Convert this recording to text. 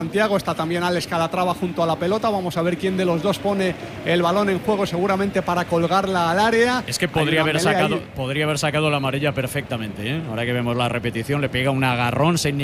Santiago, está también Alex Calatrava junto a la pelota. Vamos a ver quién de los dos pone el balón en juego, seguramente para colgarla al área. Es que podría haber sacado la amarilla perfectamente, ¿eh? Ahora que vemos la repetición, le pega un agarrón sin